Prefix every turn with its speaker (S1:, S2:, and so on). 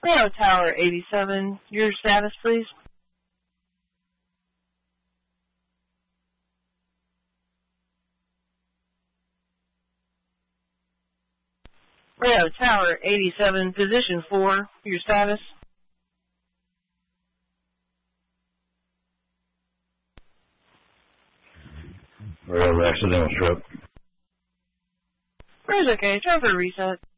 S1: Rayo Tower 87, your status, please. Rayo Tower 87, position 4, your status.
S2: Rayo accidental trip.
S1: Rayo's okay, try for a reset.